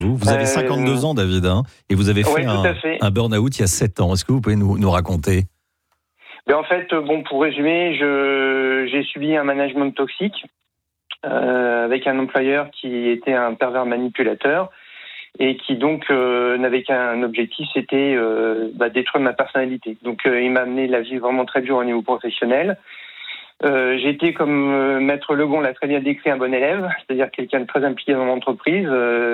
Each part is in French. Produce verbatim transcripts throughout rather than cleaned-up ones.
Vous, vous avez cinquante-deux euh, ans, David, hein, et vous avez fait, ouais, un, fait un burn-out il y a sept ans. Est-ce que vous pouvez nous, nous raconter ? Ben en fait, bon, pour résumer, je, j'ai subi un management toxique euh, avec un employeur qui était un pervers manipulateur et qui donc euh, n'avait qu'un objectif, c'était euh, bah, détruire ma personnalité. Donc euh, il m'a amené la vie vraiment très dure au niveau professionnel. Euh, j'ai été, comme euh, Maître Legon l'a très bien décrit, un bon élève, c'est-à-dire quelqu'un de très impliqué dans l'entreprise.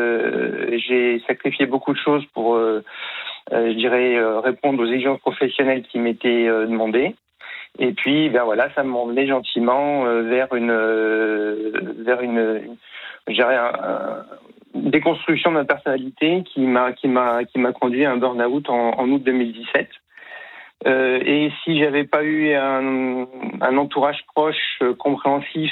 Euh, j'ai sacrifié beaucoup de choses pour, euh, euh, je dirais, euh, répondre aux exigences professionnelles qui m'étaient euh, demandées. Et puis, ben voilà, ça m'a emmené gentiment euh, vers une, euh, vers une, une je dirais, un, un, une déconstruction de ma personnalité qui m'a, qui m'a, qui m'a conduit à un burn-out en, en août deux mille dix-sept. Euh, et si j'avais pas eu un, un entourage proche, euh, compréhensif,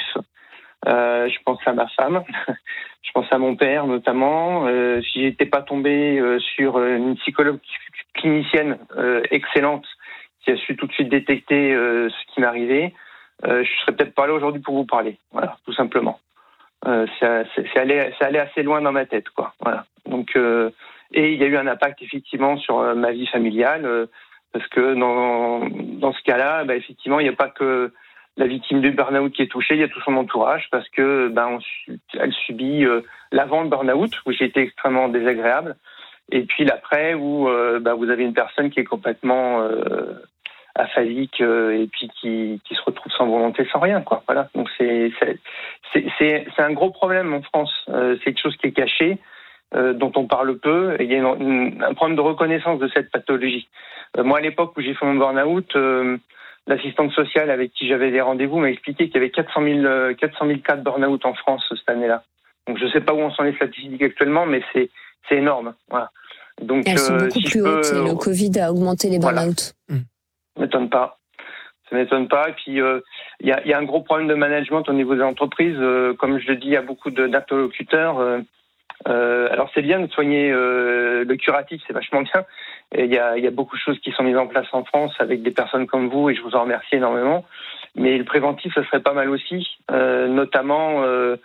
euh, je pense à ma femme, je pense à mon père notamment, euh, si j'étais pas tombé euh, sur une psychologue clinicienne euh, excellente qui a su tout de suite détecter euh, ce qui m'arrivait, euh, je serais peut-être pas là aujourd'hui pour vous parler. Voilà, tout simplement. Euh, ça, c'est, c'est allé, c'est allé assez loin dans ma tête, quoi. Voilà. Donc, euh, et il y a eu un impact effectivement sur euh, ma vie familiale. Euh, Parce que dans, dans ce cas-là, bah, effectivement, il n'y a pas que la victime du burn-out qui est touchée, il y a tout son entourage, parce que bah, on, elle subit euh, l'avant le burn-out, où j'ai été extrêmement désagréable, et puis l'après, où euh, bah, vous avez une personne qui est complètement euh, aphasique, euh, et puis qui, qui se retrouve sans volonté, sans rien, quoi. Voilà. Donc c'est, c'est, c'est, c'est, c'est un gros problème en France. Euh, c'est quelque chose qui est caché. Euh, dont on parle peu, et il y a une, une, un problème de reconnaissance de cette pathologie. Euh, moi, à l'époque où j'ai fait mon burn-out, euh, l'assistante sociale avec qui j'avais des rendez-vous m'a expliqué qu'il y avait quatre cent mille cas de burn-out en France cette année-là. Donc, je ne sais pas où en sont les statistiques actuellement, mais c'est, c'est énorme. Voilà. Donc, elles sont beaucoup si plus peux, hautes, et le Covid a augmenté les burn-out. Voilà. Ça m'étonne pas. Ça m'étonne pas. Et puis, il euh, y, a, y a un gros problème de management au niveau des entreprises. Euh, comme je le dis, il y a beaucoup de, d'interlocuteurs. Euh, Euh, alors c'est bien de soigner euh, le curatif, c'est vachement bien. Il y a, y a beaucoup de choses qui sont mises en place en France avec des personnes comme vous, et je vous en remercie énormément. Mais le préventif, ce serait pas mal aussi, euh, notamment. Euh,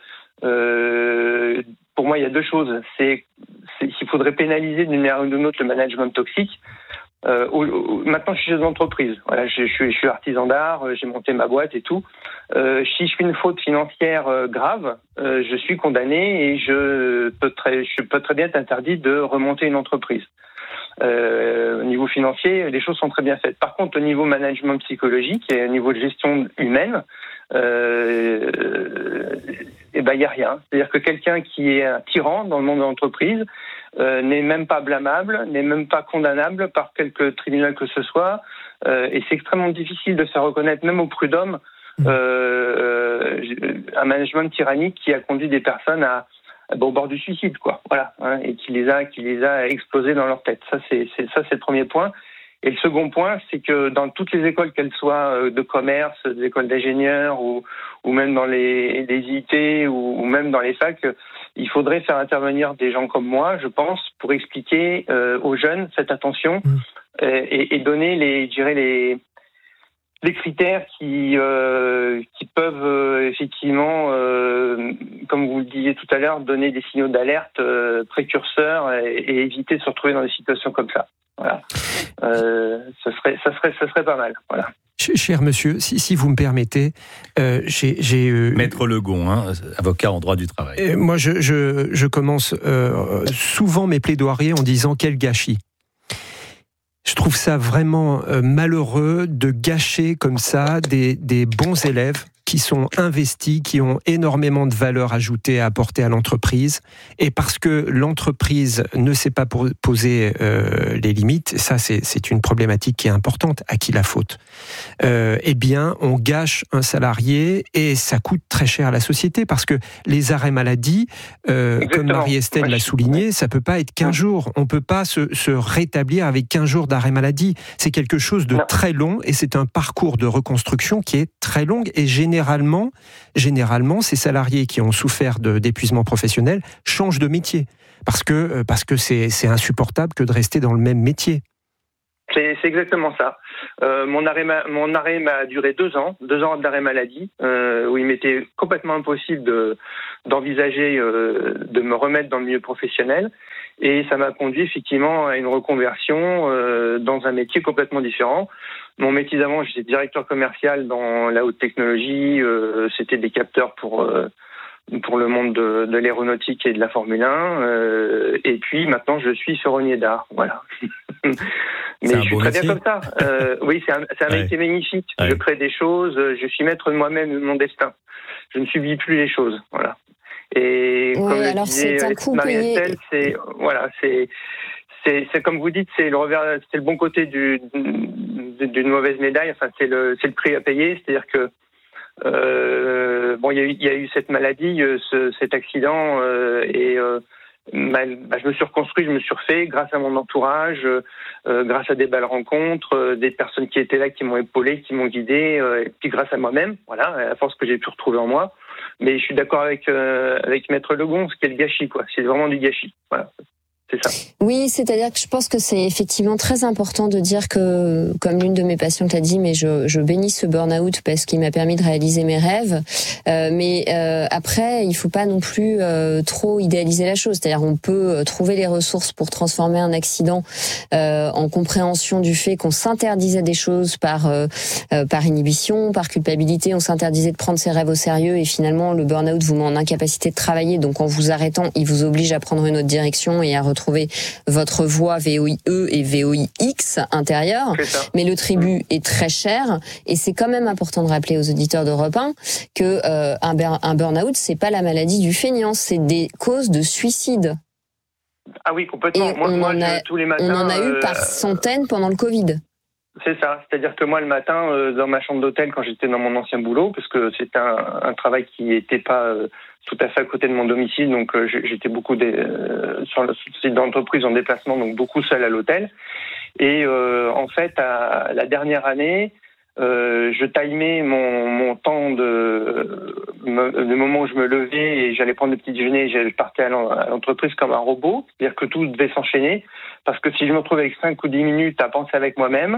euh, pour moi, il y a deux choses. C'est, c'est qu'il faudrait pénaliser d'une manière ou d'une autre le management toxique. Euh, au, au, maintenant, je suis chez une entreprise. Voilà, je, je, suis, je suis artisan d'art, j'ai monté ma boîte et tout. Euh, si je fais une faute financière euh, grave, euh, je suis condamné et je peux très, je peux très bien être interdit de remonter une entreprise. Euh, au niveau financier, les choses sont très bien faites. Par contre, au niveau management psychologique et au niveau de gestion humaine, euh, eh ben, il y a rien. C'est-à-dire que quelqu'un qui est un tyran dans le monde de l'entreprise euh, n'est même pas blâmable, n'est même pas condamnable par quelque tribunal que ce soit, euh, et c'est extrêmement difficile de faire reconnaître, même au prud'homme, euh, un management tyrannique qui a conduit des personnes à au bord du suicide, quoi. Voilà, hein, et qui les a, qui les a explosés dans leur tête. Ça, c'est, c'est, ça, c'est le premier point. Et le second point, c'est que dans toutes les écoles, qu'elles soient de commerce, des écoles d'ingénieurs, ou, ou même dans les, les I T, ou, ou même dans les facs, il faudrait faire intervenir des gens comme moi, je pense, pour expliquer euh, aux jeunes, faites attention, mmh. et, et donner les, je dirais les des critères qui euh, qui peuvent euh, effectivement, euh, comme vous le disiez tout à l'heure, donner des signaux d'alerte euh, précurseurs et, et éviter de se retrouver dans des situations comme ça. Voilà, euh, ce serait, ça serait, ça serait pas mal. Voilà. Cher monsieur, si, si vous me permettez, euh, j'ai, j'ai euh, Maître Legon, hein, avocat en droit du travail. Euh, moi, je, je, je commence euh, souvent mes plaidoiries en disant quel gâchis. Je trouve ça vraiment euh, malheureux de gâcher comme ça des, des bons élèves qui sont investis, qui ont énormément de valeur ajoutée à apporter à l'entreprise, et parce que l'entreprise ne sait pas pour, poser euh, les limites, ça c'est, c'est une problématique qui est importante, à qui la faute euh, Eh bien, on gâche un salarié et ça coûte très cher à la société, parce que les arrêts maladie, euh, comme Marie-Estelle l'a souligné, ça peut pas être quinze jours, on peut pas se, se rétablir avec quinze jours d'arrêt maladie, c'est quelque chose de très long, et c'est un parcours de reconstruction qui est très long, et généralement Généralement, généralement, ces salariés qui ont souffert de, d'épuisement professionnel changent de métier, parce que, parce que c'est, c'est insupportable que de rester dans le même métier. C'est, c'est exactement ça. Euh, mon arrêt, m'a, mon arrêt m'a duré deux ans, deux ans d'arrêt maladie, euh, où il m'était complètement impossible de, d'envisager euh, de me remettre dans le milieu professionnel. Et ça m'a conduit effectivement à une reconversion euh, dans un métier complètement différent. Mon métier d'avant, j'étais directeur commercial dans la haute technologie. Euh, c'était des capteurs pour euh, pour le monde de, de l'aéronautique et de la Formule un. Euh, et puis maintenant, je suis ferronnier d'art. Voilà. Mais je suis très bien comme ça. Euh, oui, c'est un, c'est un ouais. métier magnifique. Ouais. Je crée des choses. Je suis maître de moi-même, de mon destin. Je ne subis plus les choses. Voilà. Et ouais, comme alors disait Marie-Estelle, c'est voilà, c'est c'est c'est comme vous dites, c'est le revers, c'est le bon côté du, d'une mauvaise médaille. Enfin, c'est le c'est le prix à payer. C'est-à-dire que euh, bon, il y a eu il y a eu cette maladie, ce, cet accident, euh, et euh, Mal, bah, je me suis reconstruit, je me suis refait grâce à mon entourage, euh, grâce à des belles rencontres, euh, des personnes qui étaient là, qui m'ont épaulé, qui m'ont guidé, euh, et puis grâce à moi-même, voilà, à la force que j'ai pu retrouver en moi. Mais je suis d'accord avec euh, avec Maître Legon, ce qui est le gâchis, quoi. C'est vraiment du gâchis, voilà. C'est ça. Oui, c'est-à-dire que je pense que c'est effectivement très important de dire que, comme l'une de mes patientes l'a dit, mais je, je bénis ce burn-out parce qu'il m'a permis de réaliser mes rêves. Euh, mais euh, après, il faut pas non plus euh, trop idéaliser la chose. C'est-à-dire, on peut trouver les ressources pour transformer un accident euh, en compréhension du fait qu'on s'interdisait des choses par euh, euh, par inhibition, par culpabilité. On s'interdisait de prendre ses rêves au sérieux et finalement, le burn-out vous met en incapacité de travailler. Donc, en vous arrêtant, il vous oblige à prendre une autre direction et à retrouver trouver votre voie V O I E et V O I X intérieure, mais le tribut mmh. est très cher et c'est quand même important de rappeler aux auditeurs d'Europe un que euh, un, bur- un burn-out c'est pas la maladie du feignant, c'est des causes de suicide. Ah oui, complètement. Et moi, on, moi, en a, je, tous les matins, on en a eu euh, par centaines pendant le Covid. C'est ça, c'est-à-dire que moi le matin euh, dans ma chambre d'hôtel quand j'étais dans mon ancien boulot, parce que c'était un, un travail qui n'était pas euh, tout à fait à côté de mon domicile, donc euh, j'étais beaucoup des, euh, sur le site d'entreprise en déplacement, donc beaucoup seul à l'hôtel. Et euh, en fait, à la dernière année, euh, je timais mon, mon temps de le moment où je me levais et j'allais prendre le petit déjeuner, et je partais à l'entreprise comme un robot, c'est-à-dire que tout devait s'enchaîner, parce que si je me retrouvais avec cinq ou dix minutes à penser avec moi-même,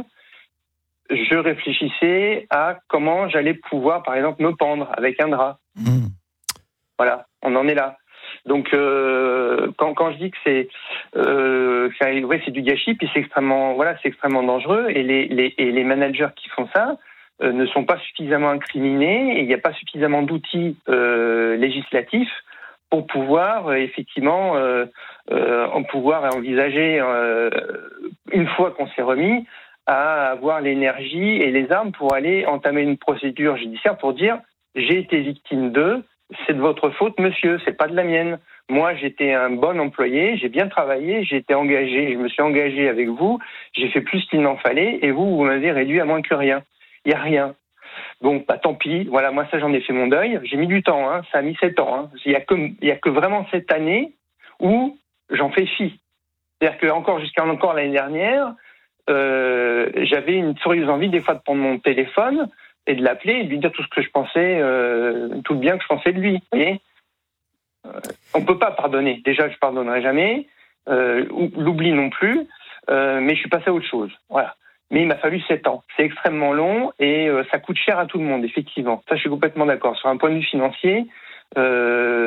je réfléchissais à comment j'allais pouvoir, par exemple, me pendre avec un drap. Mmh. Voilà, on en est là. Donc, euh, quand, quand je dis que c'est, euh, c'est, ouais, c'est du gâchis, puis c'est extrêmement, voilà, c'est extrêmement dangereux, et les, les, et les managers qui font ça euh, ne sont pas suffisamment incriminés, et il n'y a pas suffisamment d'outils euh, législatifs pour pouvoir euh, effectivement, euh, euh, en pouvoir envisager euh, une fois qu'on s'est remis, à avoir l'énergie et les armes pour aller entamer une procédure judiciaire pour dire j'ai été victime d'eux, c'est de votre faute monsieur, c'est pas de la mienne. Moi j'étais un bon employé, j'ai bien travaillé, j'ai été engagé, je me suis engagé avec vous, j'ai fait plus qu'il n'en fallait et vous, vous m'avez réduit à moins que rien. Il n'y a rien. Bon, bah tant pis, voilà, moi ça j'en ai fait mon deuil, j'ai mis du temps, hein, ça a mis sept ans. Hein. Il n'y a que, il y a que vraiment cette année où j'en fais fi. C'est-à-dire que encore jusqu'à encore l'année dernière, Euh, j'avais une furieuse envie des fois de prendre mon téléphone et de l'appeler et de lui dire tout ce que je pensais, euh, tout le bien que je pensais de lui. Vous voyez, euh, on ne peut pas pardonner. Déjà, je ne pardonnerai jamais. Euh, l'oubli non plus. Euh, mais je suis passé à autre chose. Voilà. Mais il m'a fallu sept ans. C'est extrêmement long et euh, ça coûte cher à tout le monde, effectivement. Ça, je suis complètement d'accord. Sur un point de vue financier, euh,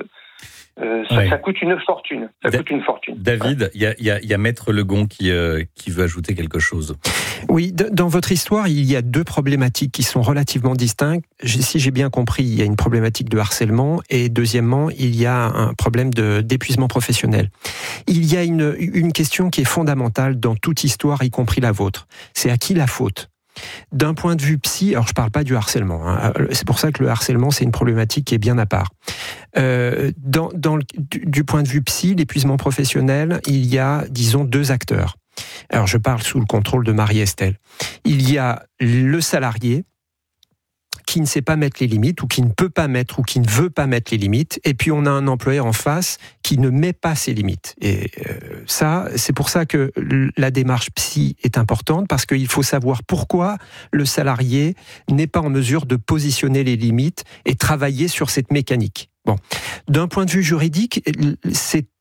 Euh, ça, ouais. ça coûte une fortune. Ça da- coûte une fortune. David, il ouais. y, a, y a Maître Legon qui, euh, qui veut ajouter quelque chose. Oui, d- dans votre histoire, il y a deux problématiques qui sont relativement distinctes. Si j'ai bien compris, il y a une problématique de harcèlement et deuxièmement, il y a un problème de, d'épuisement professionnel. Il y a une, une question qui est fondamentale dans toute histoire, y compris la vôtre. C'est à qui la faute ? D'un point de vue psy, alors je parle pas du harcèlement, hein, c'est pour ça que le harcèlement c'est une problématique qui est bien à part. Euh, dans, dans le, du, du point de vue psy, l'épuisement professionnel, il y a, disons, deux acteurs. Alors je parle sous le contrôle de Marie-Estelle. Il y a le salarié qui ne sait pas mettre les limites, ou qui ne peut pas mettre, ou qui ne veut pas mettre les limites, et puis on a un employeur en face qui ne met pas ses limites. Et euh, ça, c'est pour ça que la démarche psy est importante, parce qu'il faut savoir pourquoi le salarié n'est pas en mesure de positionner les limites et travailler sur cette mécanique. Bon, d'un point de vue juridique, c'est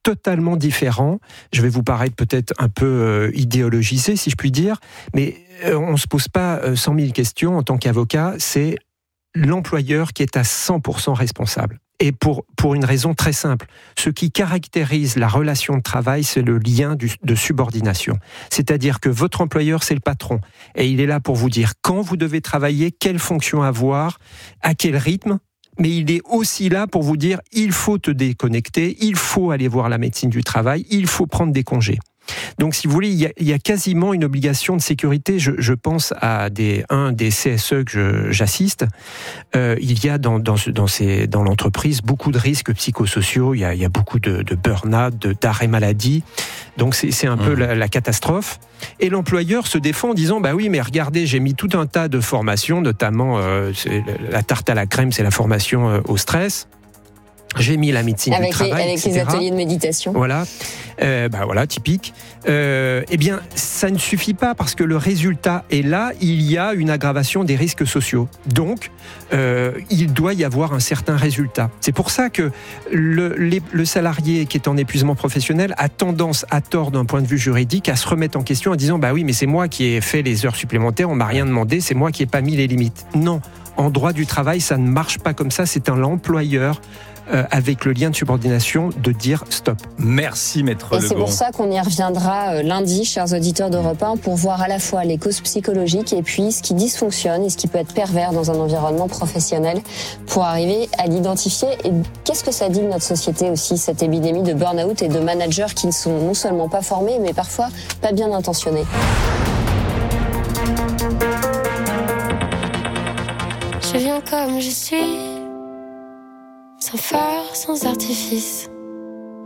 totalement différent. Je vais vous paraître peut-être un peu euh, idéologisé, si je puis dire, mais euh, on ne se pose pas euh, cent mille questions en tant qu'avocat. C'est l'employeur qui est à cent pour cent responsable. Et pour, pour une raison très simple. Ce qui caractérise la relation de travail, c'est le lien du, de subordination. C'est-à-dire que votre employeur, c'est le patron. Et il est là pour vous dire quand vous devez travailler, quelle fonction avoir, à quel rythme. Mais il est aussi là pour vous dire il faut te déconnecter, il faut aller voir la médecine du travail, il faut prendre des congés. Donc, si vous voulez, il y a, il y a quasiment une obligation de sécurité. Je, je pense à des, un des C S E que je, j'assiste. Euh, il y a dans, dans, dans, ces, dans l'entreprise beaucoup de risques psychosociaux. Il y a, il y a beaucoup de, de burn-out, de, d'arrêt maladie. Donc, c'est, c'est un mmh. peu la, la catastrophe. Et l'employeur se défend en disant bah oui, mais regardez, j'ai mis tout un tas de formations, notamment euh, c'est la tarte à la crème, c'est la formation euh, au stress. J'ai mis la médecine avec du travail, les, avec et cetera. Les ateliers de méditation. Voilà, euh, bah voilà, typique. Euh, eh bien, ça ne suffit pas parce que le résultat est là. Il y a une aggravation des risques sociaux. Donc, euh, il doit y avoir un certain résultat. C'est pour ça que le, les, le salarié qui est en épuisement professionnel a tendance, à tort d'un point de vue juridique, à se remettre en question en disant bah oui, mais c'est moi qui ai fait les heures supplémentaires, on m'a rien demandé, c'est moi qui ai pas mis les limites. Non, en droit du travail, ça ne marche pas comme ça. C'est un employeur. Euh, avec le lien de subordination, de dire stop. Merci, Maître Legon. Et c'est pour ça qu'on y reviendra euh, lundi, chers auditeurs d'Europe un, pour voir à la fois les causes psychologiques et puis ce qui dysfonctionne et ce qui peut être pervers dans un environnement professionnel pour arriver à l'identifier. Et qu'est-ce que ça dit de notre société aussi, cette épidémie de burn-out et de managers qui ne sont non seulement pas formés, mais parfois pas bien intentionnés. Je viens comme je suis, sans phare, sans artifice.